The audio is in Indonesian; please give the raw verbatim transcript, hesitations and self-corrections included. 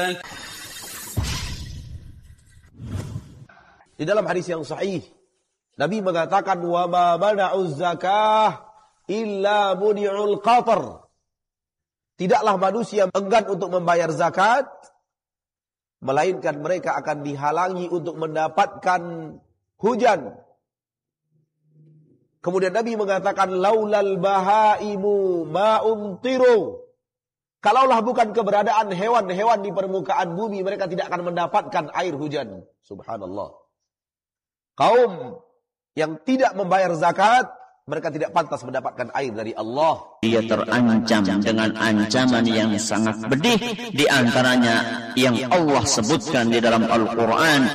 Di dalam hadis yang sahih, Nabi mengatakan, wa ma mana'uz zakah illa muni'ul qatar. Tidaklah manusia enggan untuk membayar zakat, melainkan mereka akan dihalangi untuk mendapatkan hujan. Kemudian Nabi mengatakan, laulal bahaimu ma'umtiru. Kalaulah bukan keberadaan hewan-hewan di permukaan bumi, mereka tidak akan mendapatkan air hujan. Subhanallah. Kaum yang tidak membayar zakat, mereka tidak pantas mendapatkan air dari Allah. Dia terancam dengan ancaman yang sangat pedih, di antaranya yang Allah sebutkan di dalam Al-Quran.